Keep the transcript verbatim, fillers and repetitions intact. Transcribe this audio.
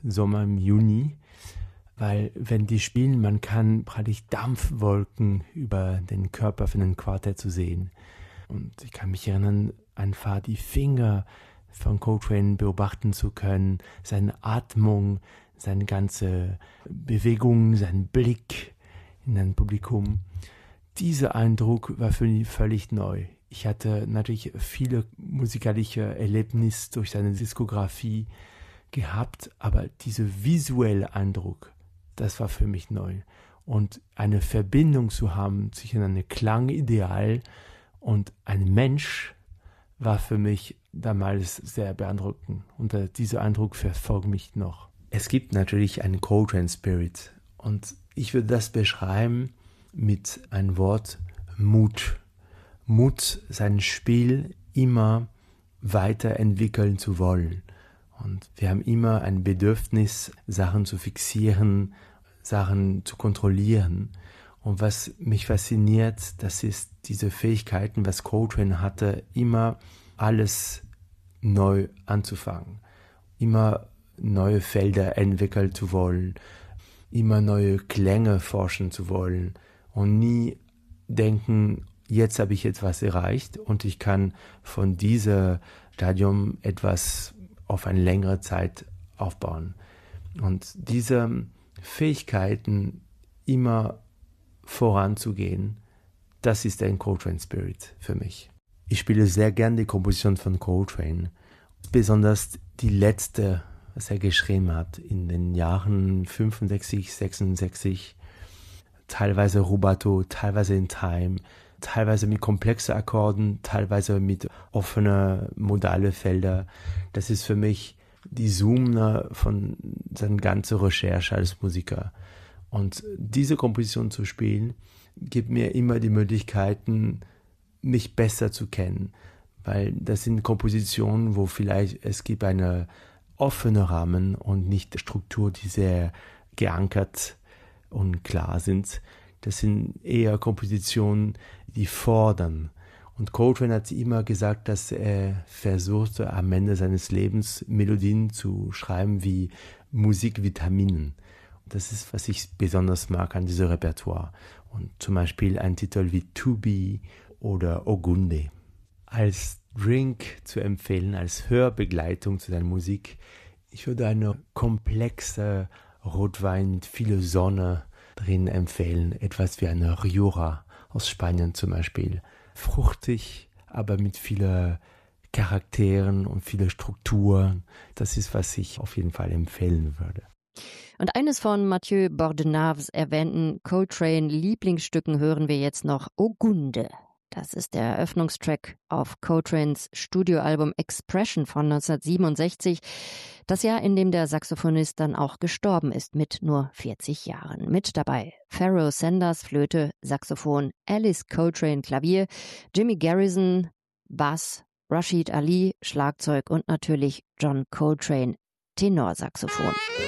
Sommer, im Juni, weil wenn die spielen, man kann praktisch Dampfwolken über den Körper von einem Quartett zu sehen. Und ich kann mich erinnern, einfach die Finger von Coltrane beobachten zu können, seine Atmung, seine ganze Bewegung, sein Blick in ein Publikum. Dieser Eindruck war für mich völlig neu. Ich hatte natürlich viele musikalische Erlebnisse durch seine Diskografie gehabt, aber dieser visuelle Eindruck, das war für mich neu. Und eine Verbindung zu haben zwischen einem Klangideal und einem Mensch war für mich damals sehr beeindruckend. Und äh, dieser Eindruck verfolgt mich noch. Es gibt natürlich einen Coltrane Spirit. Und ich würde das beschreiben mit einem Wort Mut. Mut, sein Spiel immer weiterentwickeln zu wollen. Und wir haben immer ein Bedürfnis, Sachen zu fixieren, Sachen zu kontrollieren. Und was mich fasziniert, das ist diese Fähigkeiten, was Coltrane hatte, immer alles neu anzufangen, immer neue Felder entwickeln zu wollen, immer neue Klänge forschen zu wollen und nie denken, jetzt habe ich etwas erreicht und ich kann von diesem Stadium etwas auf eine längere Zeit aufbauen. Und diese Fähigkeiten, immer voranzugehen, das ist ein Coltrane Spirit für mich. Ich spiele sehr gern die Komposition von Coltrane, besonders die letzte, was er geschrieben hat in den Jahren fünfundsechzig, sechsundsechzig, teilweise Rubato, teilweise in Time, teilweise mit komplexen Akkorden, teilweise mit offenen modalen Feldern. Das ist für mich die Summe von seiner ganzen Recherche als Musiker. Und diese Komposition zu spielen, gibt mir immer die Möglichkeiten, mich besser zu kennen. Weil das sind Kompositionen, wo vielleicht es gibt eine offene Rahmen und nicht Struktur, die sehr geankert und klar sind. Das sind eher Kompositionen, die fordern. Und Coltrane hat immer gesagt, dass er versuchte, am Ende seines Lebens Melodien zu schreiben wie Musikvitaminen. Das ist, was ich besonders mag an diesem Repertoire. Und zum Beispiel ein Titel wie To Be oder Ogunde. Als Drink zu empfehlen, als Hörbegleitung zu deiner Musik, ich würde eine komplexe Rotwein mit viel Sonne drin empfehlen. Etwas wie eine Rioja aus Spanien zum Beispiel. Fruchtig, aber mit vielen Charakteren und vielen Strukturen. Das ist, was ich auf jeden Fall empfehlen würde. Und eines von Mathieu Bordenaves erwähnten Coltrane-Lieblingsstücken hören wir jetzt noch, Ogunde. Das ist der Eröffnungstrack auf Coltranes Studioalbum Expression von neunzehnhundertsiebenundsechzig. Das Jahr, in dem der Saxophonist dann auch gestorben ist, mit nur vierzig Jahren. Mit dabei Pharoah Sanders, Flöte, Saxophon, Alice Coltrane, Klavier, Jimmy Garrison, Bass, Rashid Ali, Schlagzeug und natürlich John Coltrane, Tenorsaxophon.